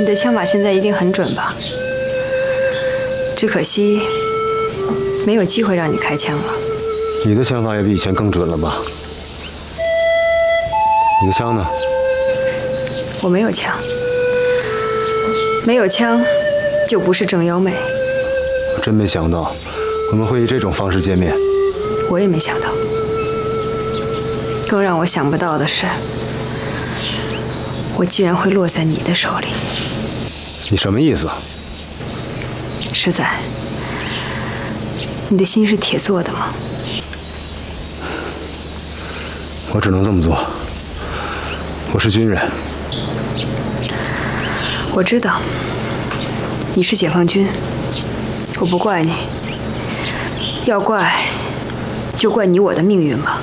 你的枪法现在一定很准吧？只可惜没有机会让你开枪了。 你的枪法也比以前更准了吧？你的枪呢？ 我没有枪，没有枪就不是郑优美。 我真没想到我们会以这种方式见面。 我也没想到。更让我想不到的是，我竟然会落在你的手里。 你什么意思？ 实在，你的心是铁做的吗？ 我只能这么做。我是军人。 我知道，你是解放军，我不怪你。要怪，就怪你我的命运吧。